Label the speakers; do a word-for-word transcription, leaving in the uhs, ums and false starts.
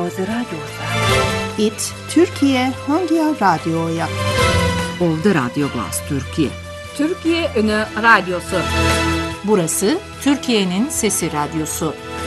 Speaker 1: Ovda Radyosa.
Speaker 2: İT Türkiye Hangi Radyoya?
Speaker 3: Ovda Radyo Glas Türkiye.
Speaker 4: Türkiye Ünü Radyosu.
Speaker 5: Burası Türkiye'nin Sesi Radyosu.